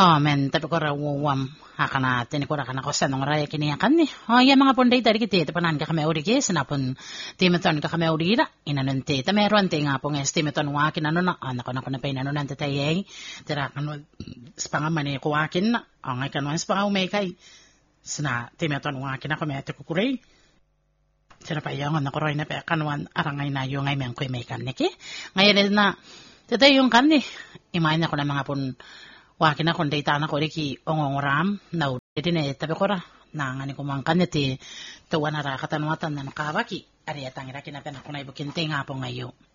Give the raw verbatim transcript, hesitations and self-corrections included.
Amen, tapi ko raw wam hakana tini ko rakana ko sanong raya kini yakan ni. Oh, ya mga punday tadi kiti te panan ka kami uri ke sinapon timeton ka kami uri ra inanon te ta meron te nga pong estimeton wa kin ano na anak ko na ko na pay nanon te tayeng tira kanu spangaman ni ko akin na ang ay kanwan spangaw may kay sina timeton wa kin ako may te kukuray. Sina pa yang na ko ray na pa kanwan arangay na yung ay men ko may kan ni ke. Ngayon na tetay yung kan ni imain ako na mga pun wakin na kundi tana ko riki ongongram na udin eh tapi ko ra nangani ko mangkan ti tuwa na ra katanwatan na nakawaki ari atang ra kinapen ako na ibukin tinga po ngayo.